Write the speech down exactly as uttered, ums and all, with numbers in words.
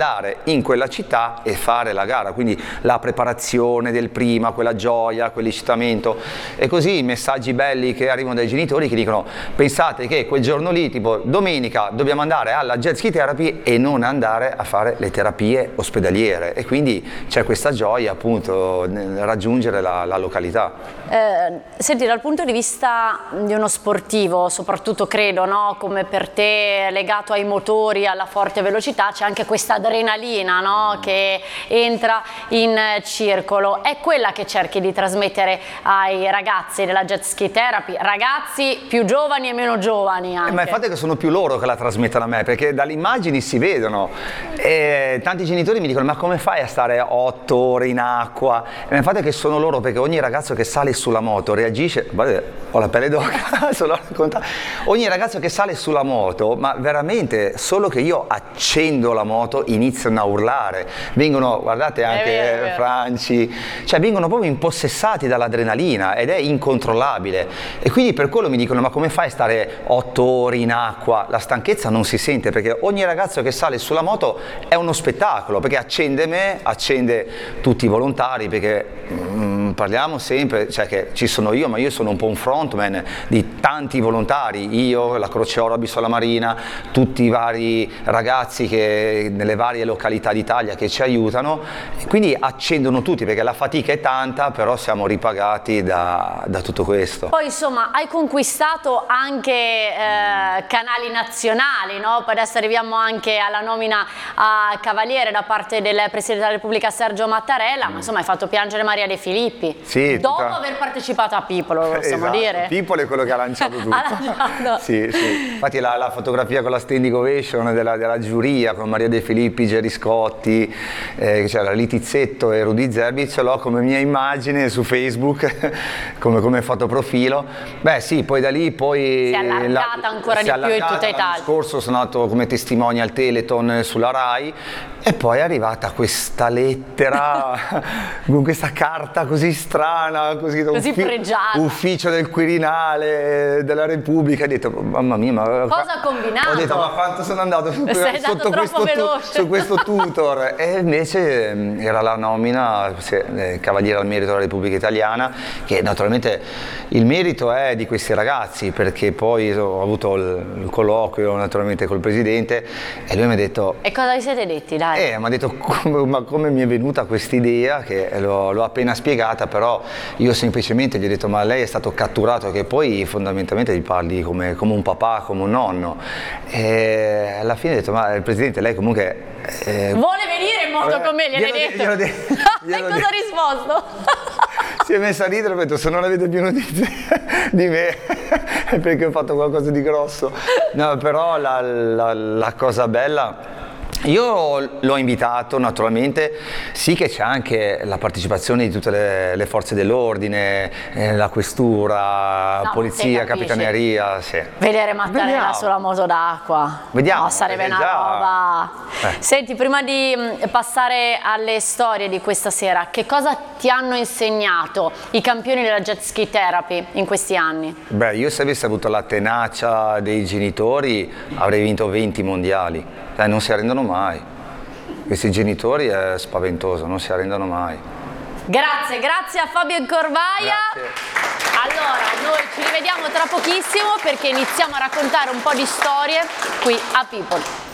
andare in quella città e fare la gara, quindi la preparazione del prima, quella gioia, quell'eccitamento, e così i messaggi belli che arrivano dai genitori che dicono: pensate che quel giorno lì, tipo domenica, dobbiamo andare alla jet ski therapy e non andare a fare le terapie ospedaliere, e quindi c'è questa gioia appunto nel raggiungere la, la località. Eh, senti, dal punto di vista di uno sportivo, soprattutto credo, no? Come per te legato ai motori, alla forte velocità, c'è anche questa adrenalina, no? Che entra in circolo. È quella che cerchi di trasmettere ai ragazzi della jet ski therapy, ragazzi più giovani e meno giovani anche. Eh, ma il fatto è che sono più loro che la trasmettono a me, perché dalle immagini si vedono, e tanti genitori mi dicono: ma come fai a stare otto ore in acqua? E il fatto è che sono loro, perché ogni ragazzo che sale sulla moto reagisce, guarda, ho la pelle d'oca, solo a raccontare. Ogni ragazzo che sale sulla moto, ma veramente solo che io accendo la moto iniziano a urlare, vengono, guardate anche vero, è vero. Franci, cioè vengono proprio impossessati dall'adrenalina ed è incontrollabile, e quindi per quello mi dicono: ma come fai a stare otto ore in acqua? La stanchezza non si sente, perché ogni ragazzo che sale sulla moto è uno spettacolo, perché accende me, accende tutti i volontari, perché mm, parliamo sempre, cioè che ci sono io, ma io sono un po' un frontman di tanti volontari, io, la Croce Oro Bissola Marina, tutti i vari ragazzi che nelle varie località d'Italia che ci aiutano, quindi accendono tutti, perché la fatica è tanta, però siamo ripagati da, da tutto questo. Poi insomma hai conquistato anche eh, canali nazionali, no? Poi adesso arriviamo anche alla nomina a cavaliere da parte del Presidente della Repubblica Sergio Mattarella, mm. ma insomma hai fatto piangere Maria De Filippi, sì, dopo tutta... aver partecipato a People, lo possiamo esatto. dire? People è quello che ha lanciato tutto. ha lanciato. Sì, sì. Infatti la, la fotografia con la standing ovation della, della giuria con Maria De Filippi, Gerry Scotti, eh, c'era Litizzetto e Rudy Zerbi, ce l'ho come mia immagine su Facebook come, come fotoprofilo. Beh sì, poi da lì poi si è allargata la, ancora di più in tutta Italia. L'anno scorso sono andato come testimone al Teleton sulla Rai, e poi è arrivata questa lettera con questa carta così strana, così, così uffi pregiata, ufficio del Quirinale della Repubblica. Ho detto: mamma mia, ma cosa ha combinato? Ho detto: ma quanto sono andato su, sotto questo, tu, su questo tutor? E invece era la nomina se, Cavaliere al Merito della Repubblica Italiana, che naturalmente il merito è di questi ragazzi, perché poi ho avuto il, il colloquio naturalmente col Presidente e lui mi ha detto: e cosa vi siete detti? Dai. Eh, mi ha detto come, ma come mi è venuta quest'idea, che l'ho appena spiegata, però io semplicemente gli ho detto: ma lei è stato catturato, che poi fondamentalmente gli parli come, come un papà, come un nonno, e alla fine ho detto: ma il Presidente, lei comunque eh, vuole venire in moto con me, gliel'hai detto? Glielo de e cosa ha risposto? Si è messa a ridere e ho detto: se non avete più notizie di me è perché ho fatto qualcosa di grosso. No, però la, la, la cosa bella, io l'ho invitato naturalmente, sì che c'è anche la partecipazione di tutte le, le forze dell'ordine, eh, la questura, no, polizia, capitaneria. Sì. Vedere Mattarella Vediamo. sulla moto d'acqua, Vediamo. No, sarebbe una già... roba. Eh. Senti, prima di passare alle storie di questa sera, che cosa ti hanno insegnato i campioni della jet ski therapy in questi anni? Beh, io se avessi avuto la tenacia dei genitori avrei vinto venti mondiali. Eh, non si arrendono mai, questi genitori è spaventoso, non si arrendono mai. Grazie, grazie a Fabio Corvaia. Grazie. Allora, noi ci rivediamo tra pochissimo perché iniziamo a raccontare un po' di storie qui a People.